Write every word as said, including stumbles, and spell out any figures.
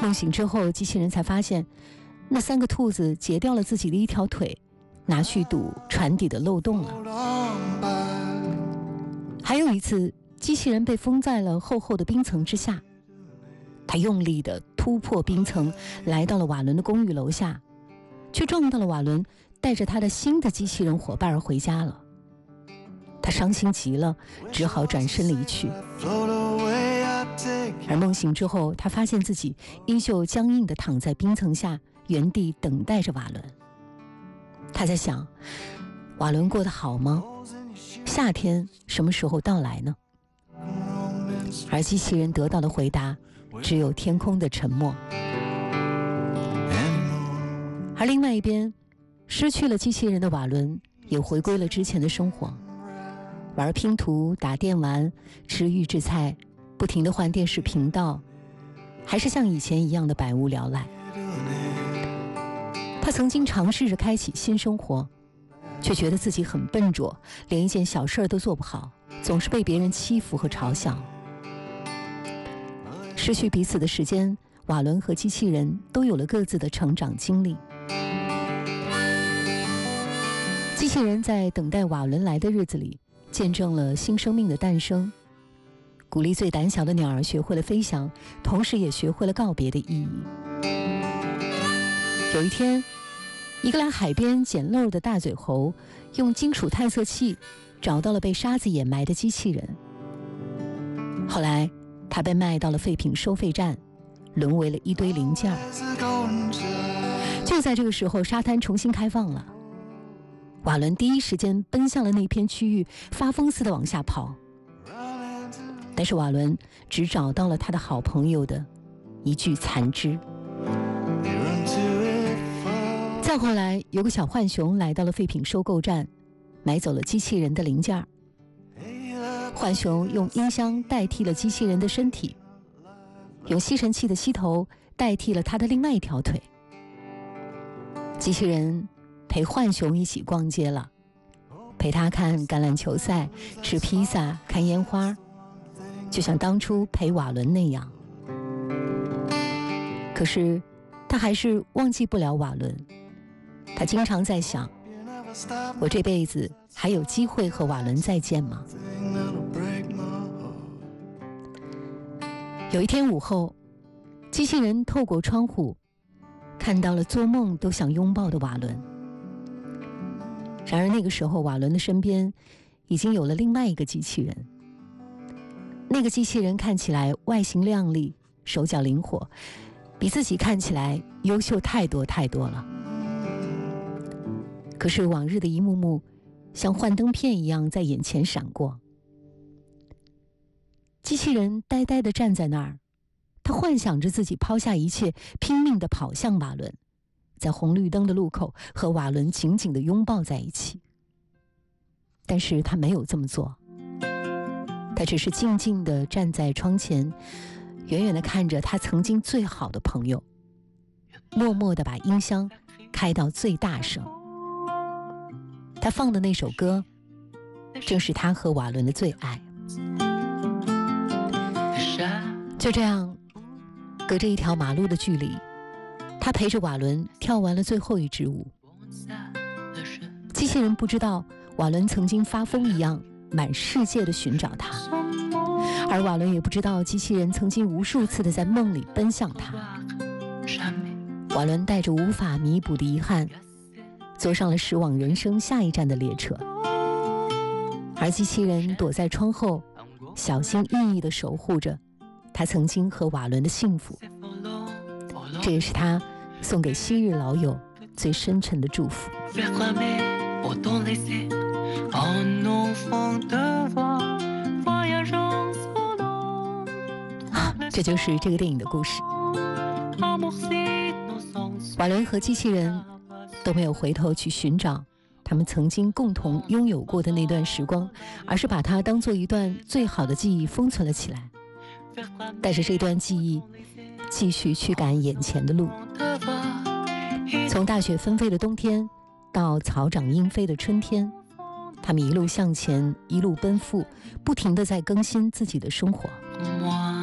梦醒之后，机器人才发现那三个兔子截掉了自己的一条腿，拿去堵船底的漏洞了。还有一次，机器人被封在了厚厚的冰层之下，他用力地突破冰层，来到了瓦伦的公寓楼下，却撞到了瓦伦带着他的新的机器人伙伴回家了。他伤心极了，只好转身离去。而梦醒之后，他发现自己依旧僵硬地躺在冰层下，原地等待着瓦伦。他在想，瓦伦过得好吗？夏天什么时候到来呢？而机器人得到的回答只有天空的沉默。而另外一边，失去了机器人的瓦伦也回归了之前的生活，玩拼图、打电玩、吃预制菜，不停地换电视频道，还是像以前一样的百无聊赖。他曾经尝试着开启新生活，却觉得自己很笨拙，连一件小事都做不好，总是被别人欺负和嘲笑。失去彼此的时间，瓦伦和机器人都有了各自的成长经历。机器人在等待瓦伦来的日子里，见证了新生命的诞生，鼓励最胆小的鸟儿学会了飞翔，同时也学会了告别的意义。有一天，一个来海边捡漏的大嘴猴用金属探测器找到了被沙子掩埋的机器人。后来他被卖到了废品收费站，沦为了一堆零件。就在这个时候，沙滩重新开放了，瓦伦第一时间奔向了那片区域，发疯似的往下跑。但是瓦伦只找到了他的好朋友的一具残肢。再后来，有个小浣熊来到了废品收购站，买走了机器人的零件。浣熊用音箱代替了机器人的身体，用吸尘器的吸头代替了他的另外一条腿。机器人陪浣熊一起逛街了，陪他看橄榄球赛，吃披萨，看烟花，就像当初陪瓦伦那样。可是他还是忘记不了瓦伦，他经常在想，我这辈子还有机会和瓦伦再见吗？有一天午后，机器人透过窗户看到了做梦都想拥抱的瓦伦。然而那个时候，瓦伦的身边已经有了另外一个机器人。那个机器人看起来外形靓丽，手脚灵活，比自己看起来优秀太多太多了。可是往日的一幕幕像幻灯片一样在眼前闪过。机器人呆呆地站在那儿，他幻想着自己抛下一切，拼命地跑向瓦伦，在红绿灯的路口和瓦伦紧紧地拥抱在一起。但是他没有这么做，他只是静静地站在窗前，远远地看着他曾经最好的朋友，默默地把音箱开到最大声。他放的那首歌正是他和瓦伦的最爱。就这样，隔着一条马路的距离，他陪着瓦伦跳完了最后一支舞。机器人不知道瓦伦曾经发疯一样满世界的寻找他，而瓦伦也不知道机器人曾经无数次的在梦里奔向他。瓦伦带着无法弥补的遗憾，坐上了驶往人生下一站的列车，而机器人躲在窗后，小心翼翼地守护着他曾经和瓦伦的幸福。这也是他送给昔日老友最深沉的祝福。这就是这个电影的故事。瓦伦和机器人都没有回头去寻找他们曾经共同拥有过的那段时光，而是把它当作一段最好的记忆封存了起来，带着这段记忆继续去赶眼前的路。从大雪纷飞的冬天到草长莺飞的春天，他们一路向前，一路奔赴，不停地在更新自己的生活。